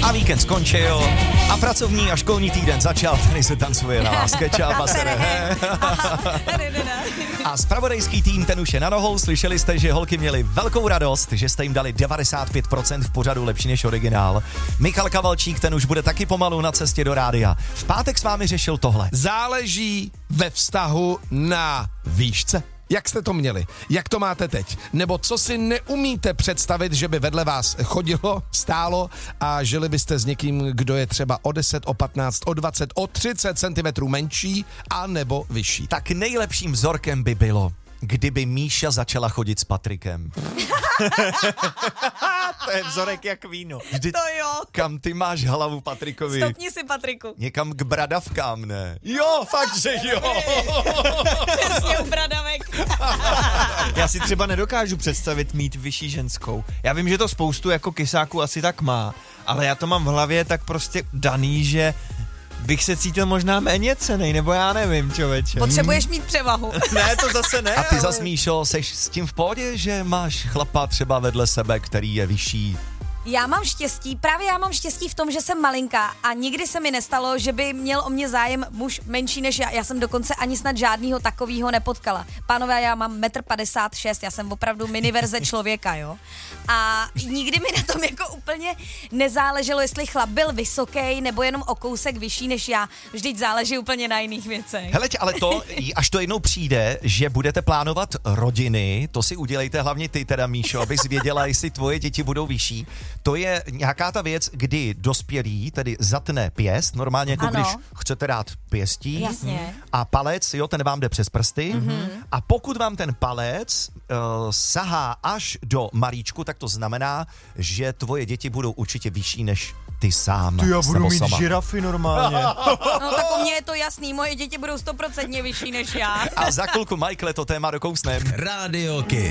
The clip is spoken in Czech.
A víkend skončil a pracovní a školní týden začal, tady se tancuje na vás. Kečap a sere. A zpravodajský tým, ten už je na nohou. Slyšeli jste, že holky měly velkou radost, že jste jim dali 95% v pořadu lepší než originál. Michal Kavalčík, ten už bude taky pomalu na cestě do rádia. V pátek s vámi řešil tohle. Záleží ve vztahu na výšce. Jak jste to měli? Jak to máte teď? Nebo co si neumíte představit, že by vedle vás chodilo, stálo a žili byste s někým, kdo je třeba o 10, o 15, o 20, o 30 cm menší a nebo vyšší? Tak nejlepším vzorkem by bylo, kdyby Míša začala chodit s Patrikem. To je vzorek jak víno. Vždyť, To jo. kam ty máš hlavu, Patrikovi? Stopni si, Patriku. Někam k bradavkám, ne? Jo, fakt, že jo. Přesně u bradavek. Já si třeba nedokážu představit mít vyšší ženskou. Já vím, že to spoustu jako kysáků asi tak má, ale já to mám v hlavě tak prostě daný, že bych se cítil možná méně cennej, nebo já nevím, člověče. Potřebuješ mít převahu. Ne, to zase ne. A ty ale- zas, Míšo, seš s tím v pohodě, že máš chlapa třeba vedle sebe, který je vyšší? Já mám štěstí v tom, že jsem malinká a nikdy se mi nestalo, že by měl o mě zájem muž menší než já. Já jsem dokonce ani snad žádnýho takovýho nepotkala. Pánové, já mám 1,56 m, já jsem opravdu miniverze člověka, jo. A nikdy mi na tom jako úplně nezáleželo, jestli chlap byl vysoký nebo jenom o kousek vyšší než já. Vždyť záleží úplně na jiných věcech. Hele, ale to, až to jednou přijde, že budete plánovat rodiny, to si udělejte hlavně ty teda, Míšo, abys věděla, jestli tvoje děti budou vyšší. To je nějaká ta věc, kdy dospělý tedy zatne pěst, normálně jako Ano. když chcete dát pěstí. Jasně. A palec, jo, ten vám jde přes prsty. A pokud vám ten palec sahá až do malíčku, tak to znamená, že tvoje děti budou určitě vyšší než ty sám. Ty, já budu nebo mít sama. žirafy normálně. No tak u mě je to jasný, moje děti budou 100% vyšší než já. A za chvilku, Michael, to téma dokousnem. Radio Kids.